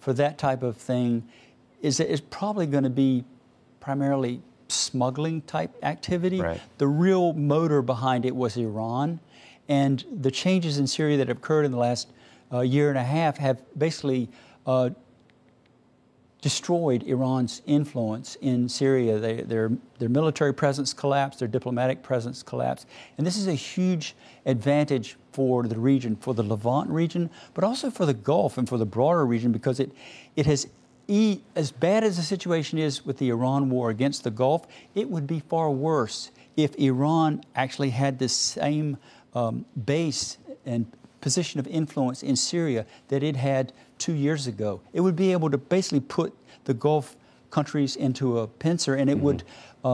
for that type of thing is probably going to be primarily smuggling type activity. Right. The real motor behind it was Iran, and the changes in Syria that have occurred in the last year and a half have basically destroyed Iran's influence in Syria. Their military presence collapsed, their diplomatic presence collapsed, and this is a huge advantage for the region, for the Levant region, but also for the Gulf and for the broader region, because it has, as bad as the situation is with the Iran war against the Gulf, it would be far worse if Iran actually had the same base and position of influence in Syria that it had 2 years ago. It would be able to basically put the Gulf countries into a pincer, and it would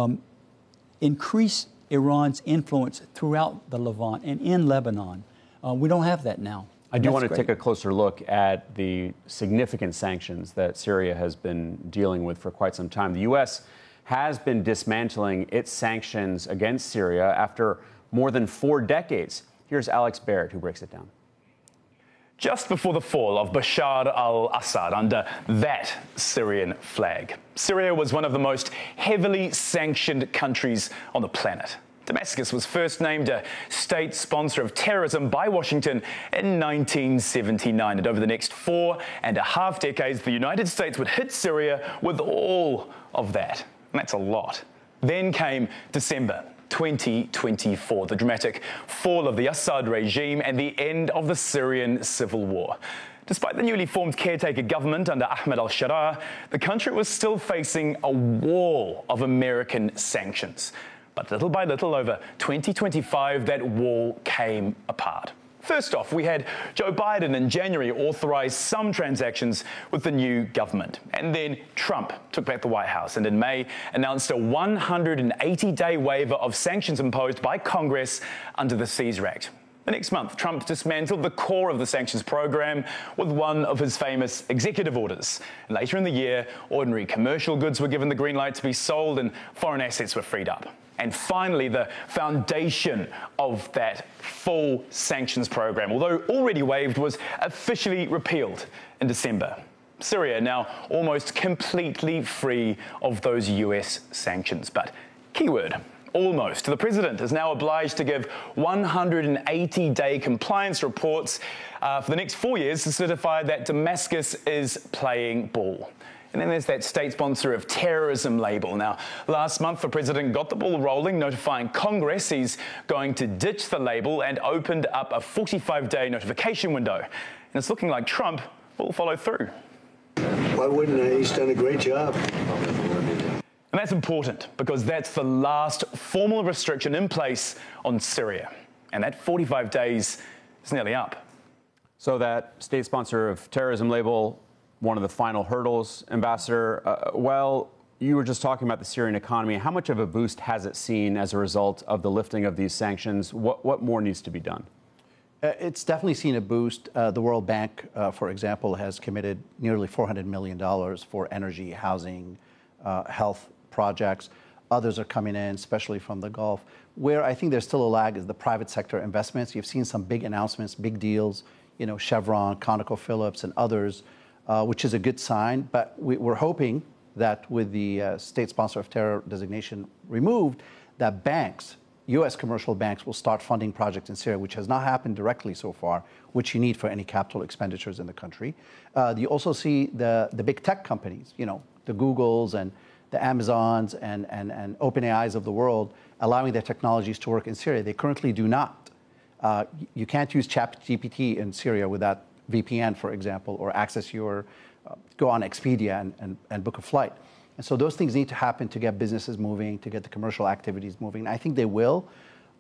increase Iran's influence throughout the Levant and in Lebanon. We don't have that now. I do want to take a closer look at the significant sanctions that Syria has been dealing with for quite some time. The U.S. has been dismantling its sanctions against Syria after more than 4 decades. Here's Alex Baird, who breaks it down. Just before the fall of Bashar al-Assad under that Syrian flag, Syria was one of the most heavily sanctioned countries on the planet. Damascus was first named a state sponsor of terrorism by Washington in 1979. And over the next 4.5 decades, the United States would hit Syria with all of that. And that's a lot. Then came December 2024, the dramatic fall of the Assad regime and the end of the Syrian civil war. Despite the newly formed caretaker government under Ahmed al-Sharaa, the country was still facing a wall of American sanctions. But little by little, over 2025, that wall came apart. First off, we had Joe Biden in January authorize some transactions with the new government. And then Trump took back the White House and in May announced a 180-day waiver of sanctions imposed by Congress under the Caesar Act. The next month, Trump dismantled the core of the sanctions program with one of his famous executive orders. And later in the year, ordinary commercial goods were given the green light to be sold and foreign assets were freed up. And finally, the foundation of that full sanctions program, although already waived, was officially repealed in December. Syria now almost completely free of those US sanctions. But keyword, almost. The president is now obliged to give 180-day compliance reports for the next 4 years to certify that Damascus is playing ball. And then there's that state sponsor of terrorism label. Now, last month, the president got the ball rolling, notifying Congress he's going to ditch the label and opened up a 45-day notification window. And it's looking like Trump will follow through. Why wouldn't he? He's done a great job. And that's important because that's the last formal restriction in place on Syria. And that 45 days is nearly up. So that state sponsor of terrorism label, one of the final hurdles, Ambassador. Well, you were just talking about the Syrian economy. How much of a boost has it seen as a result of the lifting of these sanctions? What more needs to be done? It's definitely seen a boost. The World Bank, for example, has committed nearly $400 million for energy, housing, health projects. Others are coming in, especially from the Gulf. Where I think there's still a lag is the private sector investments. You've seen some big announcements, big deals, Chevron, ConocoPhillips, and others, which is a good sign. But we're hoping that with the state sponsor of terror designation removed, that banks, U.S. commercial banks, will start funding projects in Syria, which has not happened directly so far, which you need for any capital expenditures in the country. You also see the big tech companies, the Googles and the Amazons and OpenAIs of the world, allowing their technologies to work in Syria. They currently do not. You can't use ChatGPT in Syria without VPN, for example, or access go on Expedia and book a flight. And so those things need to happen to get businesses moving, to get the commercial activities moving. And I think they will.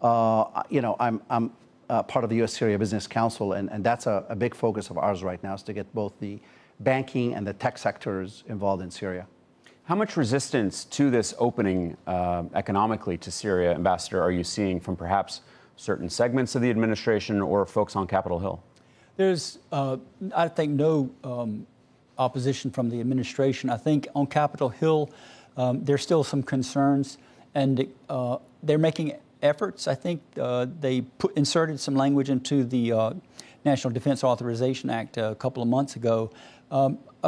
I'm part of the U.S.-Syria Business Council, and that's a big focus of ours right now, is to get both the banking and the tech sectors involved in Syria. How much resistance to this opening economically to Syria, Ambassador, are you seeing from perhaps certain segments of the administration or folks on Capitol Hill? There's, I think, no opposition from the administration. I think on Capitol Hill, there's still some concerns, and they're making efforts. I think they inserted some language into the National Defense Authorization Act a couple of months ago